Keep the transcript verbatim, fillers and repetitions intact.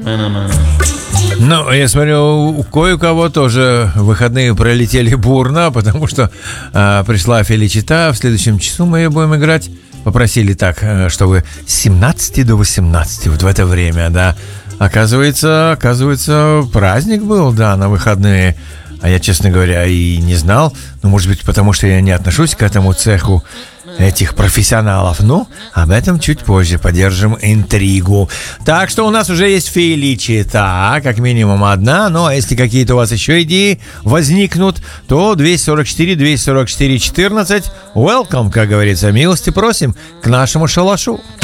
Ну, я смотрю, кое у кого тоже выходные пролетели бурно, потому что э, пришла Феличита. В следующем часу мы ее будем играть. Попросили так, э, чтобы с семнадцати до восемнадцати, вот в это время, да. Оказывается, оказывается, праздник был, да, на выходные. А я, честно говоря, и не знал. Ну, может быть, потому что я не отношусь к этому цеху этих профессионалов. Ну, об этом чуть позже. Поддержим интригу. Так что у нас уже есть Феличита, как минимум одна. Ну, а если какие-то у вас еще идеи возникнут, то двести сорок четыре двести сорок четыре четырнадцать. Welcome, как говорится. Милости просим к нашему шалашу.